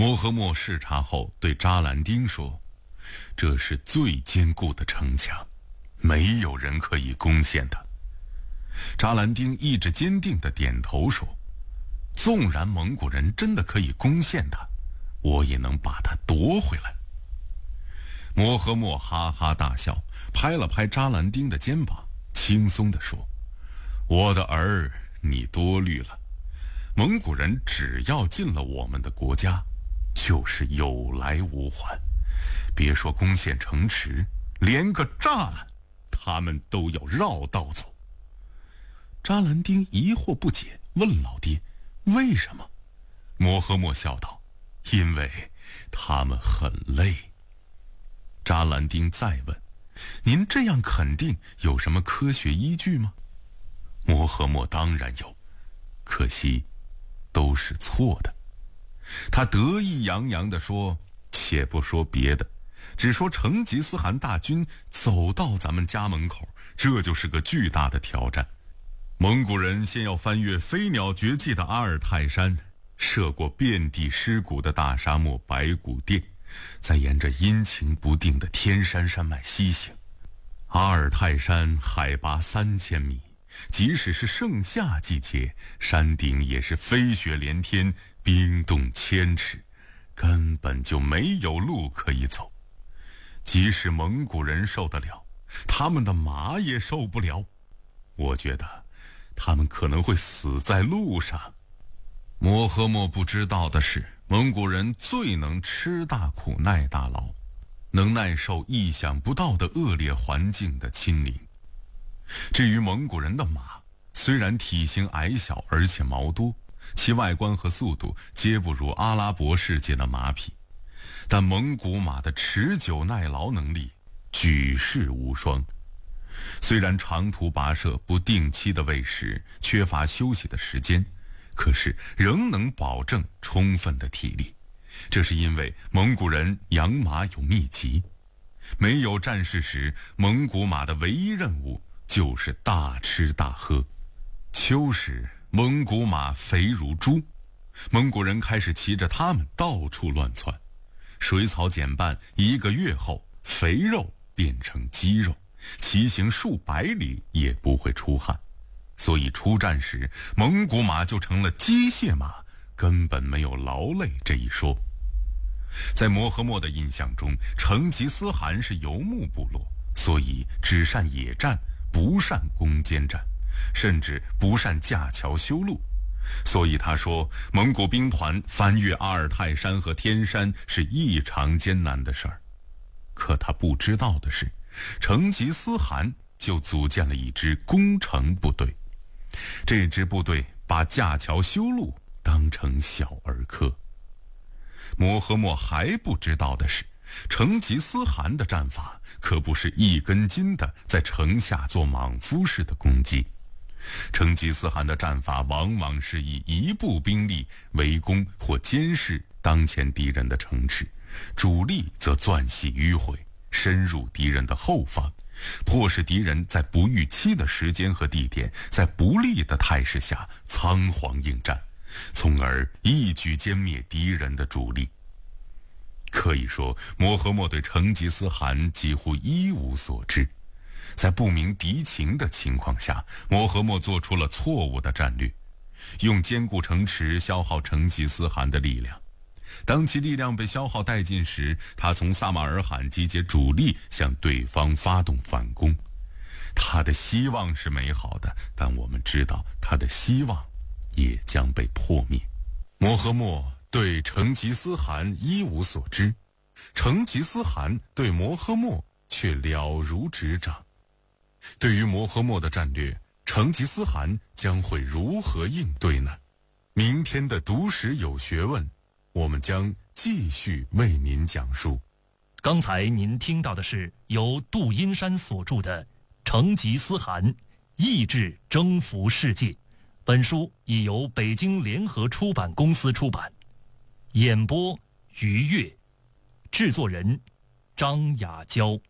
摩诃末视察后对扎兰丁说：“这是最坚固的城墙，没有人可以攻陷它。”扎兰丁意志坚定地点头说：“纵然蒙古人真的可以攻陷它，我也能把它夺回来。”摩诃末哈哈大笑，拍了拍扎兰丁的肩膀，轻松地说：“我的儿，你多虑了。蒙古人只要进了我们的国家，就是有来无还。别说攻陷城池，连个栅栏，他们都要绕道走。”扎兰丁疑惑不解，问老爹：“为什么？”摩诃末笑道：“因为他们很累。”扎兰丁再问：“您这样肯定有什么科学依据吗？”摩诃末当然有，可惜都是错的。他得意洋洋地说：“且不说别的，只说成吉思汗大军走到咱们家门口，这就是个巨大的挑战。蒙古人先要翻越飞鸟绝迹的阿尔泰山，涉过遍地尸骨的大沙漠白骨殿，再沿着阴晴不定的天山山脉西行。阿尔泰山海拔3000米，即使是盛夏季节，山顶也是飞雪连天，冰冻千尺，根本就没有路可以走。即使蒙古人受得了，他们的马也受不了。我觉得他们可能会死在路上。”摩诃末不知道的是，蒙古人最能吃大苦耐大劳，能耐受意想不到的恶劣环境的侵凌。至于蒙古人的马，虽然体型矮小而且毛多，其外观和速度皆不如阿拉伯世界的马匹，但蒙古马的持久耐劳能力举世无双。虽然长途跋涉、不定期的喂食、缺乏休息的时间，可是仍能保证充分的体力。这是因为蒙古人养马有秘籍，没有战事时，蒙古马的唯一任务就是大吃大喝。秋时，蒙古马肥如猪，蒙古人开始骑着它们到处乱窜。水草减半，1个月后，肥肉变成肌肉，骑行数百里也不会出汗。所以出战时，蒙古马就成了机械马，根本没有劳累这一说。在摩诃末的印象中，成吉思汗是游牧部落，所以只善野战，不善攻坚战，甚至不善架桥修路。所以他说，蒙古兵团翻越阿尔泰山和天山是异常艰难的事儿。可他不知道的是，成吉思汗就组建了一支攻城部队。这支部队把架桥修路当成小儿科。摩诃末还不知道的是，成吉思汗的战法可不是一根筋的在城下做莽夫式的攻击。成吉思汗的战法往往是以一部兵力围攻或监视当前敌人的城池，主力则钻隙迂回，深入敌人的后方，迫使敌人在不预期的时间和地点，在不利的态势下仓皇应战，从而一举歼灭敌人的主力。可以说，摩诃末对成吉思汗几乎一无所知。在不明敌情的情况下，摩诃末做出了错误的战略，用坚固城池消耗成吉思汗的力量。当其力量被消耗殆尽时，他从撒马尔罕集结主力向对方发动反攻。他的希望是美好的，但我们知道他的希望也将被破灭。摩诃末对成吉思汗一无所知，成吉思汗对摩诃末却了如指掌。对于摩诃末的战略，成吉思汗将会如何应对呢？明天的读史有学问，我们将继续为您讲述。 刚才您听到的是由杜阴山所著的《成吉思汗：意志征服世界》，本书已由北京联合出版公司出版。演播：于越，制作人张雅娇。